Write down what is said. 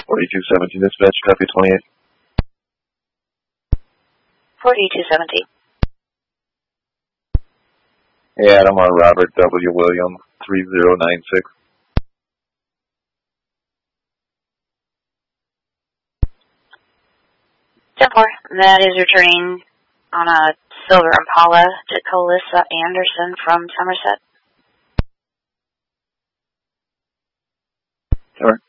4217 dispatch, copy 28. 4217. Hey, Adam, Robert W. Williams, 3096. That is returning on a silver Impala to Calissa Anderson from Somerset. All right.